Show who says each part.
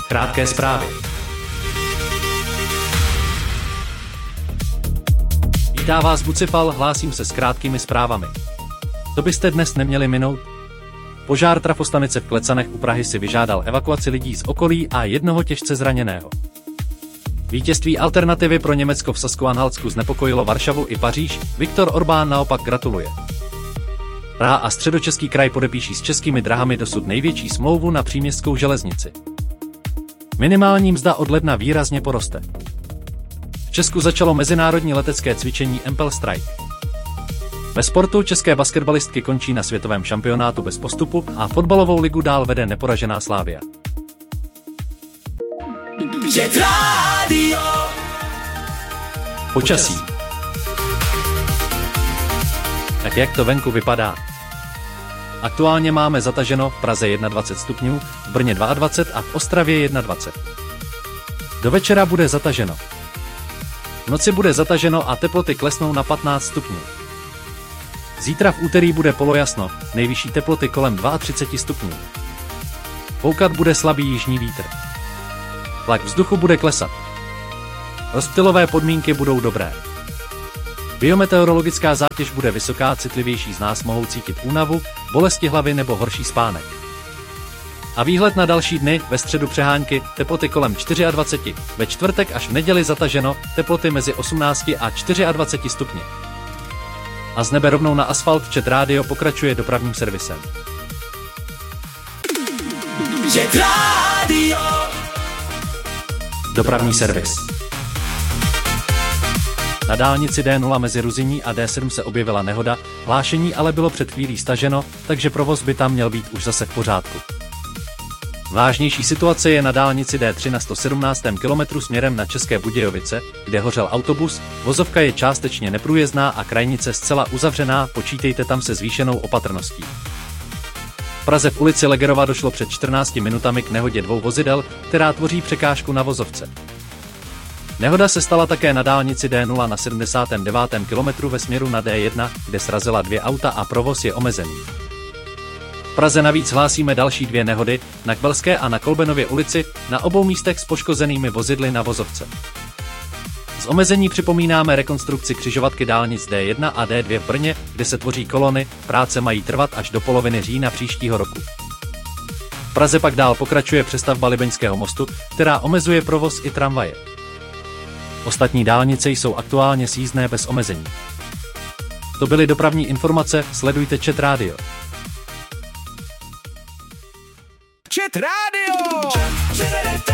Speaker 1: Krátké zprávy. Vítá vás Bucipal, hlásím se s krátkými zprávami. To byste dnes neměli minout? Požár trafostanice v Klecanech u Prahy si vyžádal evakuaci lidí z okolí a jednoho těžce zraněného. Vítězství alternativy pro Německo v Sasku-Anhaltsku znepokojilo Varšavu i Paříž, Viktor Orbán naopak gratuluje. Praha a Středočeský kraj podepíší s Českými dráhami dosud největší smlouvu na příměstskou železnici. Minimální mzda od ledna výrazně poroste. V Česku začalo mezinárodní letecké cvičení Empel Strike. Ve sportu české basketbalistky končí na světovém šampionátu bez postupu a fotbalovou ligu dál vede neporažená Slavia. Počasí. Tak jak to venku vypadá? Aktuálně máme zataženo v Praze 21 stupňů, v Brně 22 a v Ostravě 21. Do večera bude zataženo. V noci bude zataženo a teploty klesnou na 15 stupňů. Zítra v úterý bude polojasno, nejvyšší teploty kolem 32 stupňů. Foukat bude slabý jižní vítr. Tlak vzduchu bude klesat. Rozptylové podmínky budou dobré. Biometeorologická zátěž bude vysoká, citlivější z nás mohou cítit únavu, bolesti hlavy nebo horší spánek. A výhled na další dny: ve středu přehánky, teploty kolem 24, ve čtvrtek až v neděli zataženo, teploty mezi 18 a 24 stupni. A z nebe rovnou na asfalt Chat Radio pokračuje dopravním servisem. Dopravní servis. Na dálnici D0 mezi Ruzyní a D7 se objevila nehoda, hlášení ale bylo před chvílí staženo, takže provoz by tam měl být už zase v pořádku. Vážnější situace je na dálnici D3 na 117. kilometru směrem na České Budějovice, kde hořel autobus, vozovka je částečně neprůjezdná a krajnice zcela uzavřená, počítejte tam se zvýšenou opatrností. V Praze v ulici Legerova došlo před 14 minutami k nehodě dvou vozidel, která tvoří překážku na vozovce. Nehoda se stala také na dálnici D0 na 79. kilometru ve směru na D1, kde srazila dvě auta a provoz je omezený. V Praze navíc hlásíme další dvě nehody, na Kbelské a na Kolbenově ulici, na obou místech s poškozenými vozidly na vozovce. Z omezení připomínáme rekonstrukci křižovatky dálnic D1 a D2 v Brně, kde se tvoří kolony, práce mají trvat až do poloviny října příštího roku. V Praze pak dál pokračuje přestavba Libeňského mostu, která omezuje provoz i tramvaje. Ostatní dálnice jsou aktuálně sjízdné bez omezení. To byly dopravní informace, sledujte Chat Radio.
Speaker 2: Chat Radio!